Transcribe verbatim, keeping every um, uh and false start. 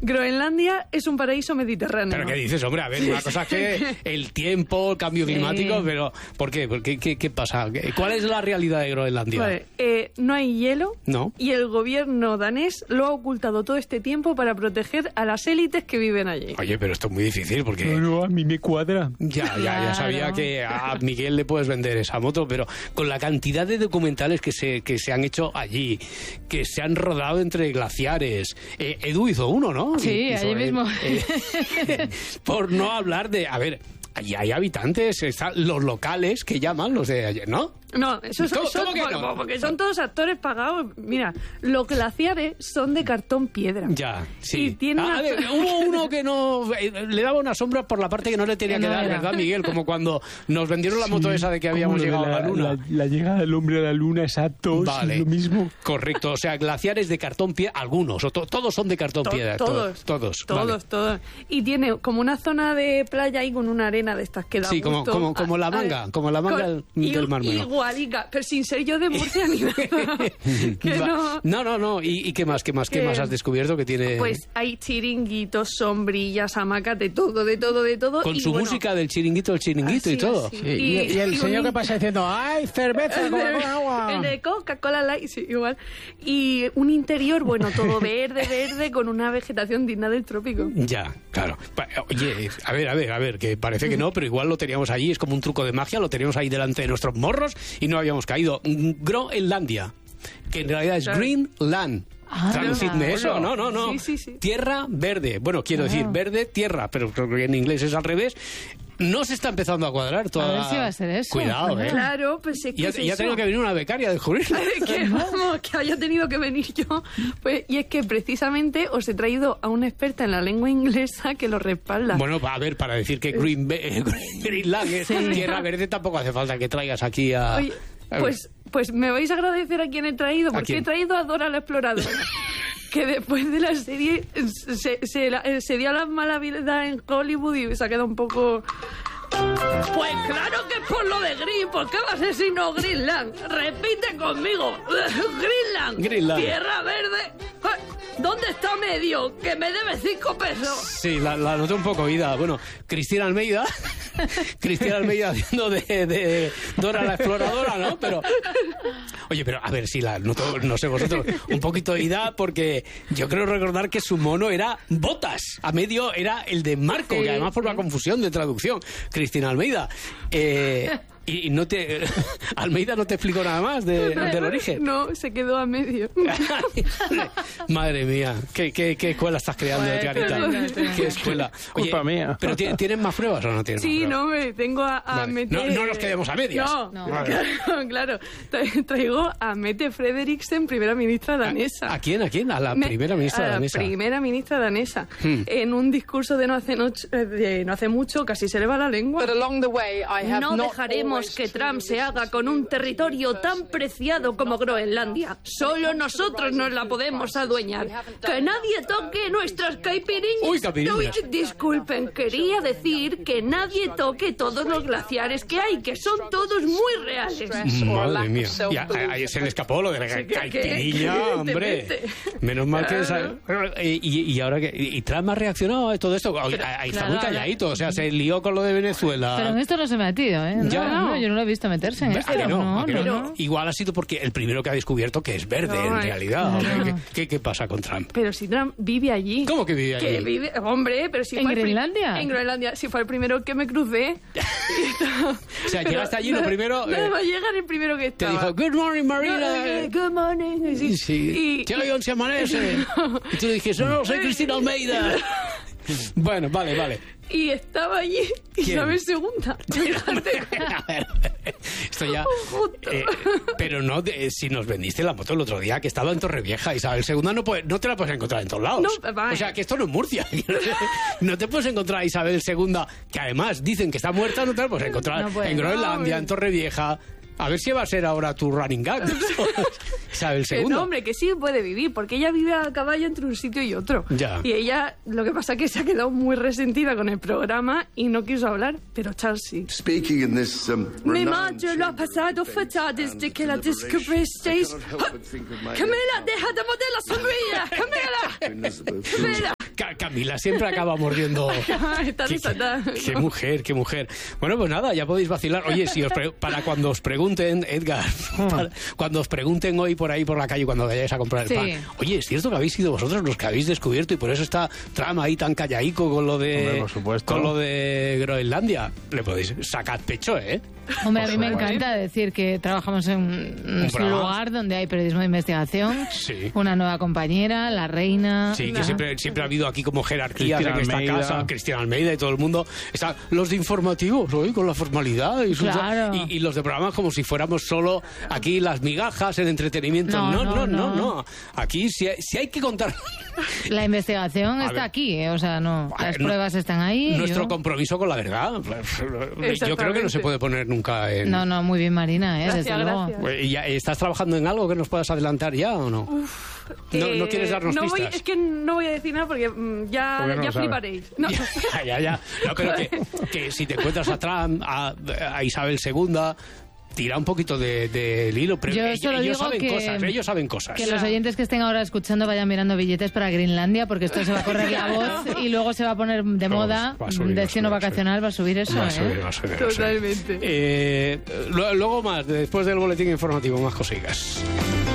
Groenlandia es un paraíso mediterráneo. ¿Pero qué dices, hombre? A ver, una cosa es que el tiempo, el cambio climático, pero ¿por qué? ¿Por qué, qué, qué pasa? ¿Cuál es la realidad de Groenlandia? Vale, eh, no hay hielo. No. Y el gobierno danés lo ha ocultado todo este tiempo para proteger a las élites que viven allí. Oye, pero esto es muy difícil porque... No, no, a mí me cuadra. Ya, ya, Claro. ya sabía que a Miguel le puedes vender esa moto, pero con la cantidad de documentales que se, que se han hecho allí, que se han rodado entre glaciares. Eh, Edu hizo uno, ¿no? Sí, Hizo allí el- mismo. eh, por no hablar de... A ver, allí hay habitantes, están los locales que llaman, los de ayer, ¿no? No, eso ¿Cómo- son, cómo que no? porque son todos actores pagados. Mira, los glaciares son de cartón piedra. Ya, sí. Y tiene Ah, una- a ver, hubo uno que no... eh, le daba una sombra por la parte que no le tenía Que que no dar, era. ¿verdad, Miguel? Como cuando nos vendieron la moto Sí, esa de que como habíamos lo de llegado a la luna. La, la llegada del hombre a la luna, exacto, Vale. es lo mismo. Correcto, o sea, glaciares de cartón piedra, algunos, o to- todos son de cartón To- piedra. to- todos, todos. todos, vale. todos. Y tiene como una zona de playa ahí con una arena de estas que da Sí, como- gusto. como- como la A- manga, a- como la manga con- del- del Mar Menor. Igualica, pero sin ser yo de Murcia ni nada. Que Va- no. no, no, no. ¿Y, y qué más? ¿Qué más? ¿Qué Que- más has descubierto que tiene? Pues hay chiringuitos, sombrillas, hamacas, de todo, de todo, de todo. con y su bueno, música del chiringuito, el chiringuito y así, todo. así. Sí, y, y el y señor un- que pasa diciendo, ¡ay, cerveza, Coca-Cola, agua! El de Coca-Cola Light, sí, igual. Y un interior, bueno, todo verde, verde, con una vegetación digna del trópico. Ya, claro. Pa- Oye, a ver, a ver, a ver, que parece que no, pero igual lo teníamos allí, es como un truco de magia, lo teníamos ahí delante de nuestros morros y no habíamos caído. Groenlandia, que en realidad es Claro. Greenland. Ah, Traducidme no. eso, no, no, no. Sí, sí, sí. Tierra verde. Bueno, quiero Ah. decir verde, tierra, pero creo que en inglés es al revés. No se está empezando a cuadrar toda. A ver si va a ser eso. Cuidado, eh. Claro, pues es que Y ha, es y ha eso. tenido que venir una becaria a descubrirlo. que, vamos, que haya tenido que venir yo. Pues, y es que precisamente os he traído a una experta en la lengua inglesa que lo respalda. Bueno, a ver, para decir que Green Be- Greenland es tierra verde, tampoco hace falta que traigas aquí a... Oye, pues, pues me vais a agradecer a quien he traído, porque quién? he traído a Dora la Exploradora. Que después de la serie se, se, la- se dio la mala vida en Hollywood y se ha quedado un poco... Pues claro que es por lo de Green, ¿por qué va a ser si no Greenland? Repite conmigo, Greenland, Greenland. tierra verde. ¿Dónde está medio? Que me debe cinco pesos. Sí, la, la noté un poco oída. Bueno, Cristina Almeida, Cristina Almeida haciendo de, de Dora la Exploradora, ¿no? Pero, oye, pero a ver si la noto, no sé vosotros, un poquito oída porque yo creo recordar que su mono era Botas, a medio era el de Marco, Sí, que además por sí. una confusión de traducción. Cristina Almeida. Eh, y, y no te... Almeida no te explicó nada más de- del origen. No, se quedó a medio. Madre mía, ¿qué, qué, qué escuela estás creando, Bueno, Edgarita? ¿Qué escuela? Oye, Culpa mía. ¿pero ti- tienes más pruebas o no tienes Sí, más no, me tengo a, a Vale. Mette... No- no nos quedemos a medias. No, No. claro, claro. Tra- Traigo a Mette Frederiksen, primera ministra danesa. ¿A, a quién? ¿A quién? A la Me- primera ministra a la danesa. primera ministra danesa. Hmm. En un discurso de no hace, noche- eh, de no hace mucho, casi se le va la lengua. But along the way, I have No not dejaremos always que Trump se truly haga con un territorio tan preciado como Groenlandia. Solo nosotros nos la podemos adueñar. Que nadie toque nuestras caipirinhas. Uy, caipirinhas. Uy, disculpen, quería decir que nadie toque todos los glaciares que hay, que son todos muy reales. Madre mía. Y a- a- ahí se le escapó lo de la Sí, que- caipirinha, que- hombre. evidentemente. Menos mal que... Claro. esa- Y, y ahora que... Y Trump ha reaccionado a todo esto. Oye, ahí está claro, muy calladito. O sea, se lió con lo de Venezuela. Pero en esto no se ha metido, ¿eh? No, Ya. no, yo no lo he visto meterse en ¿A esto. que no? no, ¿A que no, no? no. Igual ha sido porque el primero que ha descubierto que es verde, No, en es- realidad. claro. ¿Qué, qué, qué pasa con Trump? Pero si Trump vive allí. ¿Cómo que vive Que allí? vive, hombre, pero si ¿En fue el pri- Groenlandia? En Groenlandia, si fue el primero que me crucé. O sea, Pero llegaste allí lo nada- primero, Nada eh, más llegar el primero que Te estaba. dijo, good morning, Marina. Eh, Good morning. Sí. Sí. Y- ¿Qué hoy se amanece? Y tú le dijiste, no, soy Cristina Almeida. Bueno, vale, vale. Y estaba allí ¿Quién? Isabel segunda. Fíjate. A ver, esto ya... Justo. eh, pero no, de- si nos vendiste la moto el otro día, que estaba en Torrevieja, Isabel segunda, no, puede- no te la puedes encontrar en todos lados. No, vale. O sea, que esto no es Murcia. No te puedes encontrar a Isabel segunda, que además dicen que está muerta, no te la puedes encontrar No puede. en Groenlandia, No, en Torrevieja. A ver si va a ser ahora tu running gag. Isabel Que segunda. no, hombre, que sí puede vivir, porque ella vive a caballo entre un sitio y otro. Ya. Y ella, lo que pasa es que se ha quedado muy resentida con el programa y no quiso hablar, pero Charles sí. Speaking in this um, Mi renowned madre lo ha pasado fatal desde que la descubristeis. I cannot help but think of my Camila, deja de morder la sombrilla. Camila. Elizabeth, Camila. Ca- Camila siempre acaba mordiendo. Está Qué- desatada. qué, qué mujer, qué mujer. Bueno, pues nada, ya podéis vacilar. Oye, si os pre- para cuando os pregunten, Edgar, para- cuando os pregunten hoy por ahí por la calle cuando vayáis a comprar el Sí. pan, oye, ¿es cierto que habéis sido vosotros los que habéis descubierto y por eso está Trump ahí tan callaico con lo de Hombre, por supuesto. con lo de Groenlandia? Le podéis sacar pecho, ¿eh? Hombre, a mí me Por supuesto. encanta decir que trabajamos en un programa. lugar donde hay periodismo de investigación, Sí. una nueva compañera, la reina. Sí, que Nah. siempre, siempre ha habido aquí como jerarquías Cristina en esta Almeida. casa, Cristina Almeida y todo el mundo. Están los de informativos hoy con la formalidad y, sus- Claro. y, y los de programas como si fuéramos solo aquí las migajas, el entretenimiento. No, No, no, no, no, no. no. Aquí si hay, si hay que contar. La investigación A está ver. aquí, ¿eh? O sea, no, las Bueno, pruebas están ahí. Nuestro yo- compromiso con la verdad. Yo creo que no se Exactamente. puede poner nunca en. No, no, muy bien, Marina, ¿eh? Gracias, Desde luego. gracias. Pues, ¿y ya ¿Estás trabajando en algo que nos puedas adelantar ya o no? no, no quieres darnos no voy- pistas. Es que no voy a decir nada porque mm, ya, Porque no ya lo sabe. fliparéis. No. Ya, ya, ya. No, pero que, que si te encuentras a Trump, a, a Isabel segunda, tira un poquito de- del hilo. Pero Yo ellos, solo ellos digo saben que- cosas, ellos saben cosas. Que los oyentes que estén ahora escuchando vayan mirando billetes para Grinlandia, porque esto se va a correr la voz y luego se va a poner de Va a moda. subir, va a subir, Destino va a subir. vacacional va a subir eso, Va a ¿eh? subir, va a subir, va a subir. Totalmente. Eh, lo- luego más, después del boletín informativo, más cositas.